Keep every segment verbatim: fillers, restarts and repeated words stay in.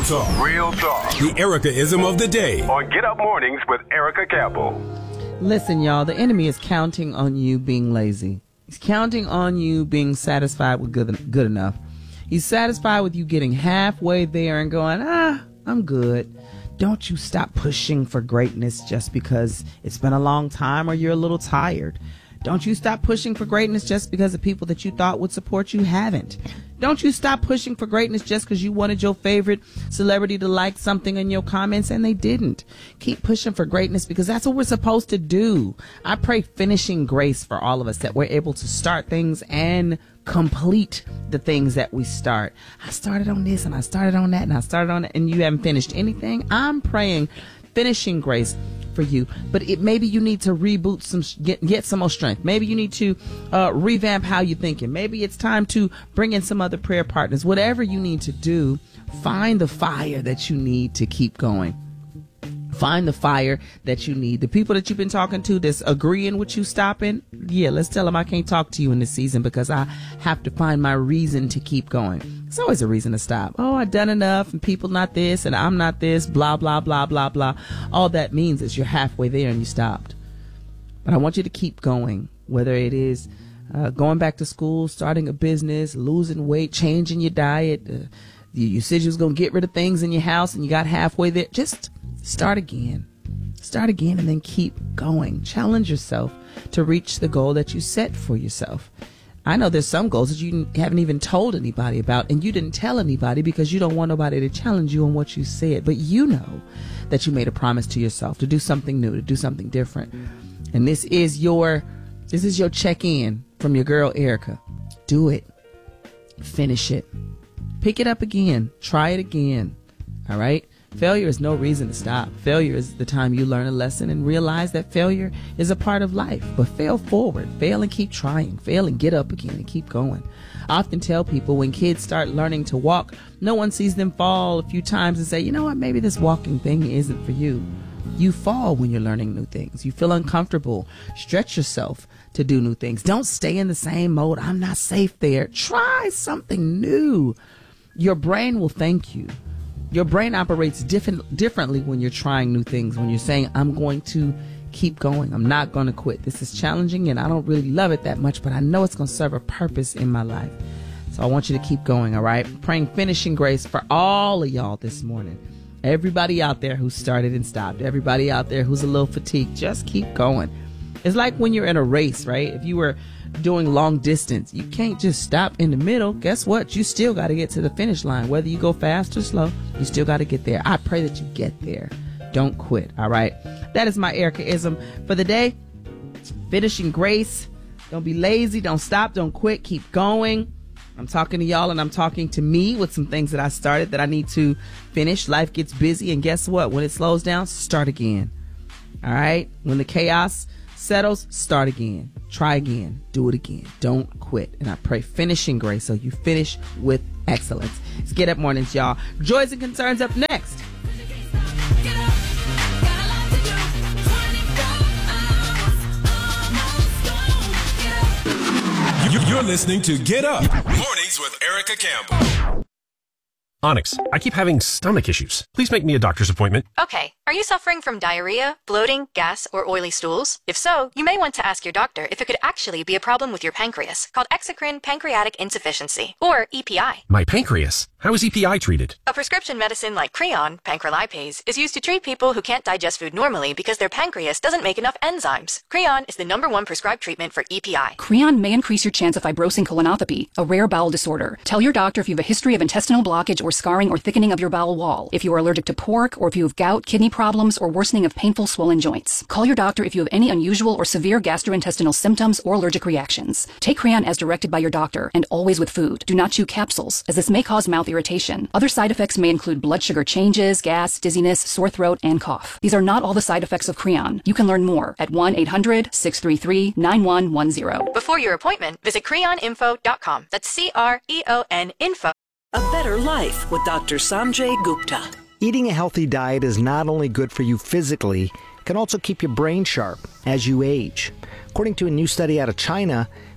talk. Real talk. The Erica-ism of the day. On Get Up Mornings with Erica Campbell. Listen, y'all, the enemy is counting on you being lazy. He's counting on you being satisfied with good, good enough. He's satisfied with you getting halfway there and going, ah, I'm good. Don't you stop pushing for greatness just because it's been a long time or you're a little tired. Don't you stop pushing for greatness just because the people that you thought would support you haven't. Don't you stop pushing for greatness just because you wanted your favorite celebrity to like something in your comments and they didn't. Keep pushing for greatness because that's what we're supposed to do. I pray finishing grace for all of us, that we're able to start things and complete the things that we start. I started on this and I started on that and I started on it and you haven't finished anything. I'm praying finishing grace for you, but it maybe you need to reboot some, get get some more strength. Maybe you need to uh, revamp how you're thinking. Maybe it's time to bring in some other prayer partners. Whatever you need to do, find the fire that you need to keep going. Find the fire that you need. The people that you've been talking to that's agreeing with you stopping, yeah, let's tell them I can't talk to you in this season because I have to find my reason to keep going. It's always a reason to stop. Oh, I've done enough and people not this and I'm not this, blah, blah, blah, blah, blah. All that means is you're halfway there and you stopped. But I want you to keep going, whether it is uh, going back to school, starting a business, losing weight, changing your diet. Uh, you, you said you was going to get rid of things in your house and you got halfway there. Just start again. Start again and then keep going. Challenge yourself to reach the goal that you set for yourself. I know there's some goals that you haven't even told anybody about, and you didn't tell anybody because you don't want nobody to challenge you on what you said. But you know that you made a promise to yourself to do something new, to do something different. And this is your this is your check-in from your girl Erica. Do it. Finish it. Pick it up again. Try it again. All right? Failure is no reason to stop. Failure is the time you learn a lesson and realize that failure is a part of life. But fail forward. Fail and keep trying. Fail and get up again and keep going. I often tell people when kids start learning to walk, no one sees them fall a few times and say, you know what, maybe this walking thing isn't for you. You fall when you're learning new things. You feel uncomfortable. Stretch yourself to do new things. Don't stay in the same mode. I'm not safe there. Try something new. Your brain will thank you. Your brain operates different, differently when you're trying new things, when you're saying, I'm going to keep going. I'm not going to quit. This is challenging and I don't really love it that much, but I know it's going to serve a purpose in my life. So I want you to keep going, all right? Praying finishing grace for all of y'all this morning. Everybody out there who started and stopped. Everybody out there who's a little fatigued. Just keep going. It's like when you're in a race, right? If you were doing long distance, you can't just stop in the middle. Guess what? You still got to get to the finish line. Whether you go fast or slow, you still got to get there. I pray that you get there. Don't quit. All right. That is my Erica-ism for the day. Finishing grace. Don't be lazy. Don't stop. Don't quit. Keep going. I'm talking to y'all and I'm talking to me with some things that I started that I need to finish. Life gets busy. And guess what? When it slows down, start again. All right. When the chaos settles, start again. Try again. Do it again. Don't quit. And I pray finishing grace so you finish with excellence. It's Get Up Mornings, y'all. Joys and Concerns up next. You're listening to Get Up Mornings with Erica Campbell. Onyx, I keep having stomach issues. Please make me a doctor's appointment. Okay. Are you suffering from diarrhea, bloating, gas, or oily stools? If so, you may want to ask your doctor if it could actually be a problem with your pancreas, called exocrine pancreatic insufficiency, or E P I. My pancreas? How is E P I treated? A prescription medicine like Creon, pancrelipase, is used to treat people who can't digest food normally because their pancreas doesn't make enough enzymes. Creon is the number one prescribed treatment for E P I. Creon may increase your chance of fibrosing colonopathy, a rare bowel disorder. Tell your doctor if you have a history of intestinal blockage or scarring or thickening of your bowel wall, if you are allergic to pork, or if you have gout, kidney problems, or worsening of painful swollen joints. Call your doctor if you have any unusual or severe gastrointestinal symptoms or allergic reactions. Take Creon as directed by your doctor, and always with food. Do not chew capsules, as this may cause mouth irritation. Other side effects may include blood sugar changes, gas, dizziness, sore throat, and cough. These are not all the side effects of Creon. You can learn more at one eight hundred, six three three, nine one one zero. Before your appointment, visit creon info dot com. That's C R E O N info. A better life with Doctor Sanjay Gupta. Eating a healthy diet is not only good for you physically, it can also keep your brain sharp as you age. According to a new study out of China,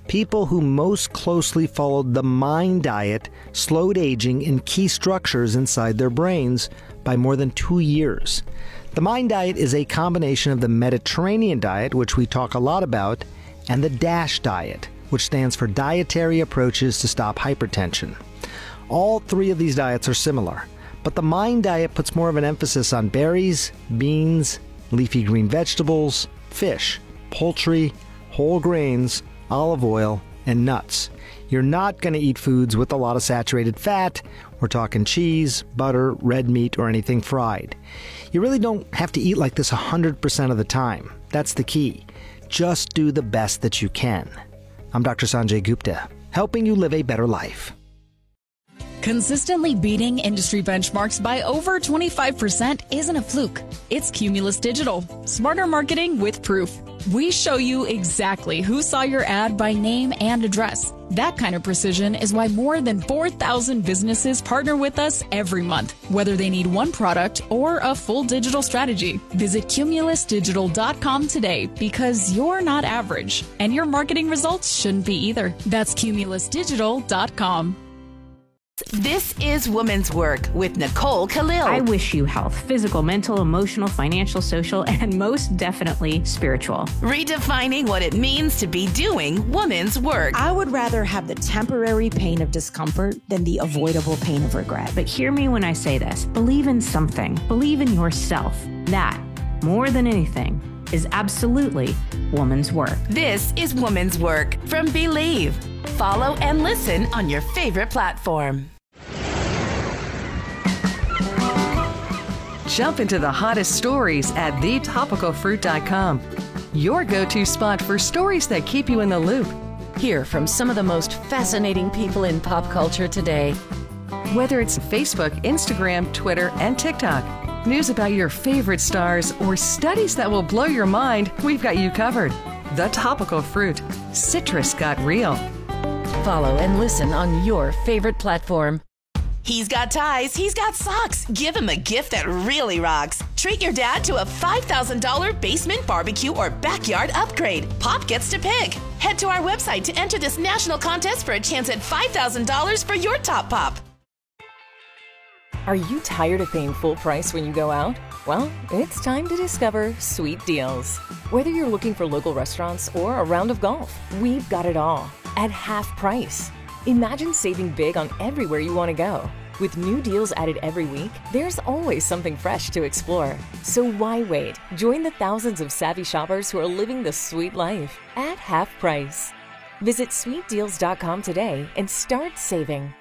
people who most closely followed the MIND diet slowed aging in key structures inside their brains by more than two years. The MIND diet is a combination of the Mediterranean diet, which we talk a lot about, and the DASH diet, which stands for Dietary Approaches to Stop Hypertension. All three of these diets are similar, but the MIND diet puts more of an emphasis on berries, beans, leafy green vegetables, fish, poultry, whole grains, olive oil, and nuts. You're not going to eat foods with a lot of saturated fat. We're talking cheese, butter, red meat, or anything fried. You really don't have to eat like this one hundred percent of the time. That's the key. Just do the best that you can. I'm Doctor Sanjay Gupta, helping you live a better life. Consistently beating industry benchmarks by over twenty-five percent isn't a fluke. It's Cumulus Digital. Smarter marketing with proof. We show you exactly who saw your ad by name and address. That kind of precision is why more than four thousand businesses partner with us every month, whether they need one product or a full digital strategy. Visit Cumulus Digital dot com today because you're not average, and your marketing results shouldn't be either. That's Cumulus Digital dot com. This is Women's Work with Nicole Khalil. I wish you health, physical, mental, emotional, financial, social, and most definitely spiritual. Redefining what it means to be doing women's work. I would rather have the temporary pain of discomfort than the avoidable pain of regret. But hear me when I say this. Believe in something. Believe in yourself. That, more than anything, is absolutely woman's work. This is Woman's Work from Believe. Follow and listen on your favorite platform. Jump into the hottest stories at the topical fruit dot com. Your go-to spot for stories that keep you in the loop. Hear from some of the most fascinating people in pop culture today. Whether it's Facebook, Instagram, Twitter, and TikTok, news about your favorite stars, or studies that will blow your mind, we've got you covered. The Topical Fruit. Citrus got real. Follow and listen on your favorite platform. He's got ties, he's got socks. Give him a gift that really rocks. Treat your dad to a five thousand dollars basement barbecue or backyard upgrade. Pop gets to pick. Head to our website to enter this national contest for a chance at five thousand dollars for your top pop. Are you tired of paying full price when you go out? Well, it's time to discover Sweet Deals. Whether you're looking for local restaurants or a round of golf, we've got it all at half price. Imagine saving big on everywhere you want to go. With new deals added every week, there's always something fresh to explore. So why wait? Join the thousands of savvy shoppers who are living the sweet life at half price. Visit sweet deals dot com today and start saving.